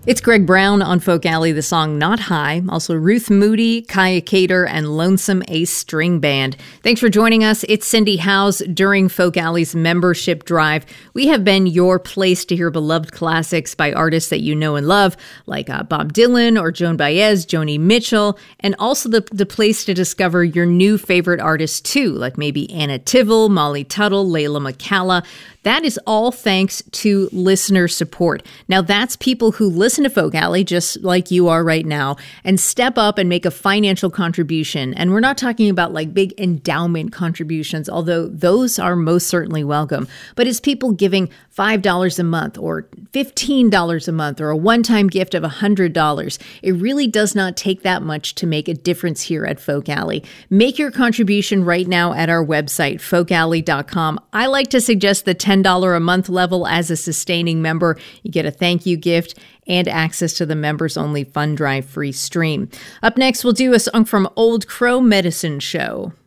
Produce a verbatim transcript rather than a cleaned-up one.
It's Greg Brown on Folk Alley, the song Not High. Also Ruth Moody, Kaya Cater, and Lonesome Ace String Band. Thanks for joining us. It's Cindy Howes during Folk Alley's membership drive. We have been your place to hear beloved classics by artists that you know and love, like uh, Bob Dylan or Joan Baez, Joni Mitchell, and also the, the place to discover your new favorite artists too, like maybe Anna Tivell, Molly Tuttle, Layla McCalla. That is all thanks to listener support. Now, that's people who listen to Folk Alley, just like you are right now, and step up and make a financial contribution. And we're not talking about like big endowment contributions, although those are most certainly welcome. But it's people giving five dollars a month or fifteen dollars a month or a one-time gift of one hundred dollars. It really does not take that much to make a difference here at Folk Alley. Make your contribution right now at our website, folk alley dot com. I like to suggest the ten dollars a month level as a sustaining member. You get a thank you gift and access to the members-only Fund Drive free stream. Up next, we'll do a song from Old Crow Medicine Show.